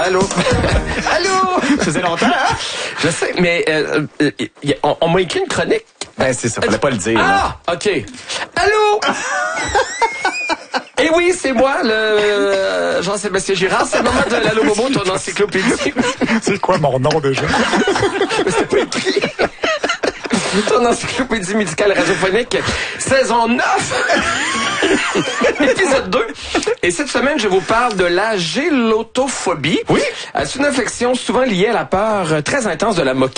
Allô? Allô? Ça faisait longtemps, hein? Je sais, mais on m'a écrit une chronique. Ben, c'est ça, fallait pas le dire. Ah, OK. Allô? Eh oui, c'est moi, le Jean-Sébastien Girard. C'est le moment de l'Allo Bobo, ton encyclopédie. C'est quoi mon nom déjà? C'est pas écrit. Ton encyclopédie médicale radiophonique, saison 9, épisode 2. Et cette semaine, je vous parle de la gélotophobie. Oui. C'est une infection souvent liée à la peur très intense de la moquette.